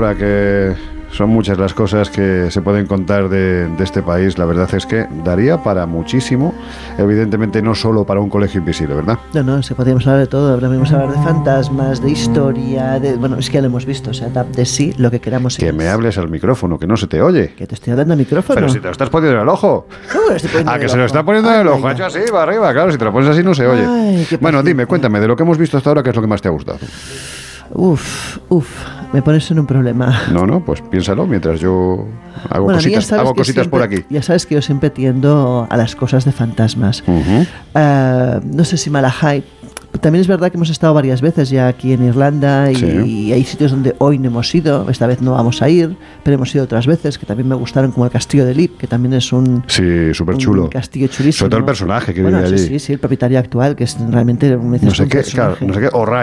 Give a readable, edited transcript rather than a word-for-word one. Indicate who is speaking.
Speaker 1: Arriba, que son muchas las cosas que se pueden contar de este país. La verdad es que daría para muchísimo, evidentemente no solo para un colegio invisible, ¿verdad?
Speaker 2: No, podríamos hablar de todo, podríamos hablar de fantasmas, de historia, bueno, es que ya lo hemos visto, o sea, de sí, lo que queramos.
Speaker 1: Que me hables al micrófono, que no se te oye.
Speaker 2: Que te estoy hablando al micrófono.
Speaker 1: Pero si te lo estás poniendo en el ojo.
Speaker 2: ¿Cómo lo estoy poniendo en el
Speaker 1: que
Speaker 2: ojo?
Speaker 1: se lo está poniendo en el ojo, ha hecho así, va arriba, claro, si te lo pones así no se oye.
Speaker 2: Ay,
Speaker 1: bueno, dime, cuéntame, de lo que hemos visto hasta ahora, ¿qué es lo que más te ha gustado?
Speaker 2: Me pones en un problema.
Speaker 1: No, pues piénsalo mientras yo hago cositas
Speaker 2: siempre,
Speaker 1: por aquí.
Speaker 2: Ya sabes que yo siempre tiendo a las cosas de fantasmas. No sé si Malahide. También es verdad que hemos estado varias veces ya aquí en Irlanda y hay sitios donde hoy no hemos ido, esta vez no vamos a ir, pero hemos ido otras veces que también me gustaron, como el castillo de Lip, que también es un castillo chulísimo.
Speaker 1: Sobre todo el personaje que vive allí.
Speaker 2: Sí, el propietario actual, que es realmente
Speaker 1: no sé qué, O'Reilly.